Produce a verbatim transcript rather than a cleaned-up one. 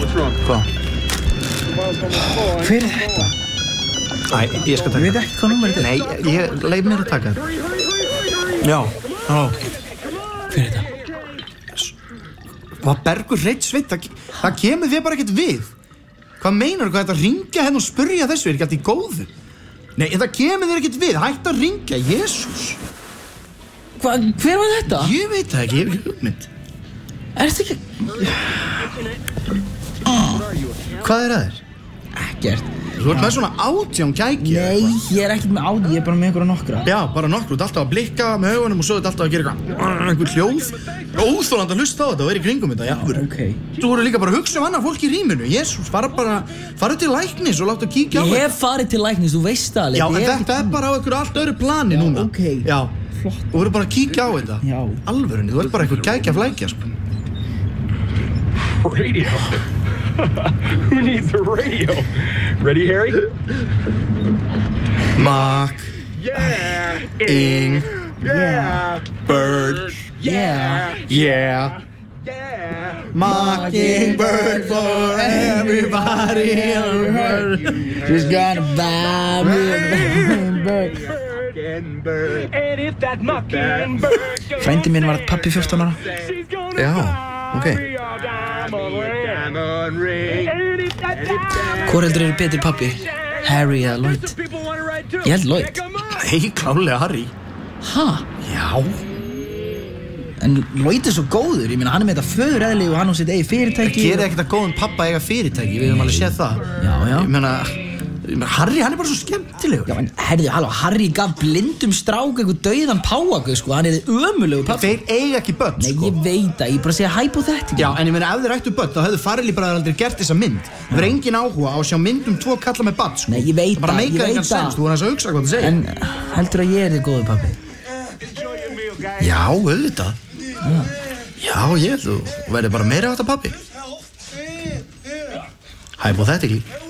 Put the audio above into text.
Hvað? Hver er þetta? Æ, ég skal taka. Ég veit ekki hvað númer þetta er. Nei, ég leið mér að taka þetta. Já, halló. Hver er þetta? Hvað Bergur Hreinn Sveinn, það, það kemur þér bara ekkert við. Hvað meinar, hvað þetta að ringja hérna og spurja þessu, er ekki allt í góðu? Nei, það kemur þér ekkert við, hætt að ringja, Jesús. Hvað, hver var þetta? Ég veit það ekki, ég hef ekki hugmynd. Er þetta ekki... Hvað er það þér? Ekkert. Þú ert með svona átján gæki. Nei, ég er ekkert með ádi, ég er bara með einhverja nokkra. Já, bara nokkru, þú ert alltaf að blikka með augunum og svo ert alltaf að gera eitthvað, einhver hljóð. Óþolandi að hlusta á þetta og vera í kringum þetta, já. Ok. Þú voru líka bara að hugsa um annað fólk í rýminu, Jesús, fara bara, fara til læknis og láta kíkja á Ég þetta. hef farið til læknis, þú veist það alveg. Já, en þetta er bara á einhverju allt öðru plani núna. ok. Já, Flott. þú voru bara að kíkja á þetta. Já. Alvörunni, þú ert bara einhver gækja flækja, sko. Radio. Who needs a radio? Ready, Harry? Mac, Yeah. Ing, Yeah. Bird, Yeah. yeah. Yeah. Mockingbird for everybody in the world. She's gonna buy me a bird. Mockingbird. And if that mockingbird goes Frændi minn var pappi fjórtán ára. she's gonna Já, ok. buy me a diamond ring. Diamond ring. And if that diamond Hvor heldur eru betri pappi? Harry eða Lloyd? people want to ride too. Ég held Lloyd. Pick 'em up. Nei, klálega Harry. Ha? Já. En Lloyd er svo góður, ég meina hann er með þetta föðureðli og hann á sitt eigið fyrirtæki. Gerir ekkert að góðum pappa eiga fyrirtæki, við höfum alveg séð það. Já, já. Ég meina, ég meina, Harry, hann er bara svo skemmtilegur. Já, en herðu, halló, Harry gaf blindum strák eitthvað dauðan páagu, sko, hann er ömurlegur pappi. Þeir eiga ekki börn, Nei, sko. ég veit það, ég bara segja hypothetical. Já, en ég meina, ef þeir ættu börn, þá hefðu Farrelly bræður aldrei gert þessa mynd. Það verður engin áhuga á að sjá mynd um tvo kalla með barn, sko. Nei, ég veit Það bara það, meikar ég veit engan það. sens, þú voru að hugsa hvað þú segir. En heldur að ég er þið góður pappi? Já, auðvitað. Já, ég held þú verður bara meira á þetta pappi. Hypothetically.